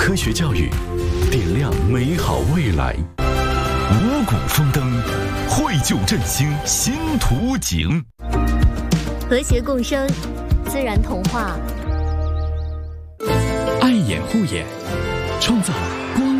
科学教育，点亮美好未来。五谷丰登，绘就振兴新图景。 和谐共生，自然童话。 爱眼护眼，创造光